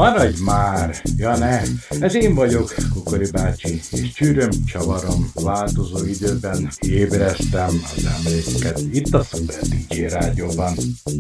Maradj már! Ja ne! Ez én vagyok, Kukori bácsi, és csűröm, csavarom, változó időben ébresztem az emléket itt a Szuper DJ Rádióban.